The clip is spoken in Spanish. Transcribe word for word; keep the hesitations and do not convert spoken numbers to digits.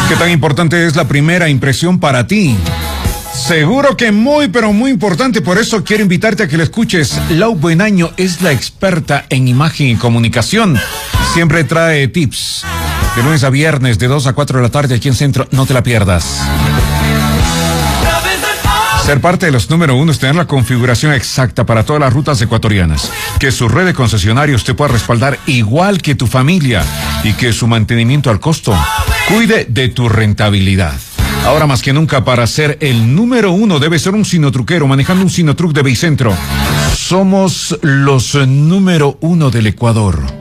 ¿Qué tan importante es la primera impresión para ti? Seguro que muy, pero muy importante. Por eso quiero invitarte a que la escuches. Lau Buenaño es la experta en imagen y comunicación. Siempre trae tips. De lunes a viernes, de dos a cuatro de la tarde, aquí en Centro. No te la pierdas. Ser parte de los número uno es tener la configuración exacta para todas las rutas ecuatorianas. Que su red de concesionarios te pueda respaldar igual que tu familia. Y que su mantenimiento al costo cuide de tu rentabilidad. Ahora más que nunca, para ser el número uno, debe ser un sinotruquero manejando un sinotruc de Bicentro. Somos los número uno del Ecuador.